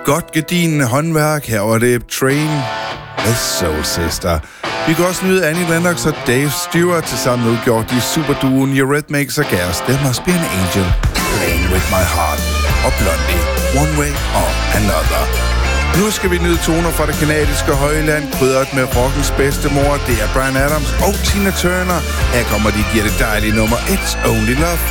Godt gedigne håndværk. Her var det Train med Soul Sister. Vi kan også nyde Annie Lennox og Dave Stewart til sammen udgjort de superduoen Eurythmics og Gas. There Must Be an Angel, Playing With My Heart og Blondie, One Way or Another. Nu skal vi nyde toner fra det kanadiske højland, krydret med rockens bedstemor. Det er Bryan Adams og Tina Turner. Her kommer de giver det dejlige nummer It's Only Love.